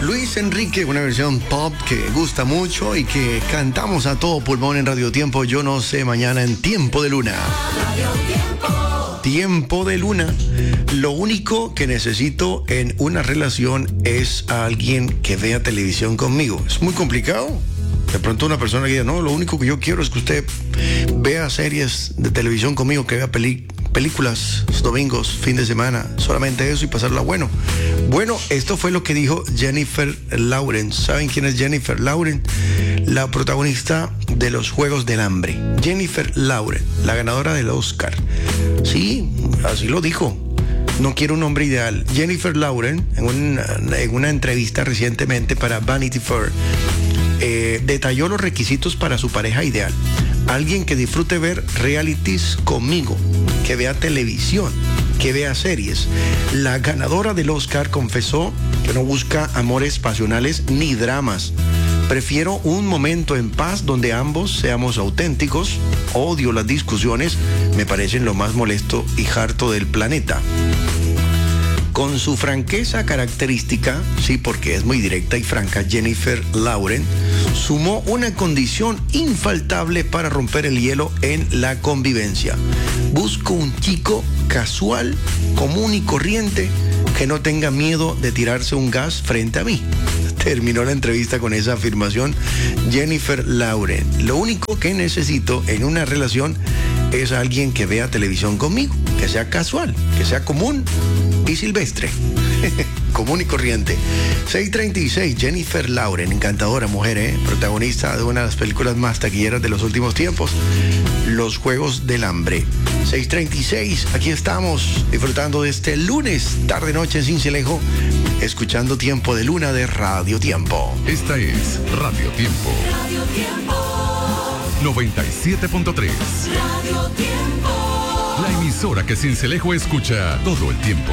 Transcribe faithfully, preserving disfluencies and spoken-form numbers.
Luis Enrique, una versión pop que gusta mucho y que cantamos a todo pulmón en Radio Tiempo. Yo no sé, mañana en Tiempo de Luna. Tiempo de Luna. Lo único que necesito en una relación es a alguien que vea televisión conmigo. Es muy complicado. De pronto una persona que diga, no, lo único que yo quiero es que usted vea series de televisión conmigo, que vea peli películas domingos, fin de semana, solamente eso y pasarla bueno. Bueno, esto fue lo que dijo Jennifer Lawrence. ¿Saben quién es Jennifer Lawrence? La protagonista de los Juegos del Hambre. Jennifer Lawrence, la ganadora del Oscar. Sí, así lo dijo. No quiero un hombre ideal. Jennifer Lawrence, en una, en una entrevista recientemente para Vanity Fair, eh, detalló los requisitos para su pareja ideal. Alguien que disfrute ver realities conmigo, que vea televisión, que vea series. La ganadora del Oscar confesó que no busca amores pasionales ni dramas. Prefiero un momento en paz donde ambos seamos auténticos. Odio las discusiones, me parecen lo más molesto y harto del planeta. Con su franqueza característica, sí, porque es muy directa y franca, Jennifer Lawrence sumó una condición infaltable para romper el hielo en la convivencia. Busco un chico casual, común y corriente, que no tenga miedo de tirarse un gas frente a mí. Terminó la entrevista con esa afirmación Jennifer Lawrence. Lo único que necesito en una relación es alguien que vea televisión conmigo, que sea casual, que sea común y silvestre. Común y corriente. seis treinta y seis, Jennifer Lawrence, encantadora mujer, ¿eh? Protagonista de una de las películas más taquilleras de los últimos tiempos, Los Juegos del Hambre. seis treinta y seis, aquí estamos disfrutando de este lunes, tarde noche en Cincelejo, escuchando Tiempo de Luna de Radio Tiempo. Esta es Radio Tiempo. Radio Tiempo. noventa y siete punto tres. Radio Tiempo. La emisora que Cincelejo escucha todo el tiempo.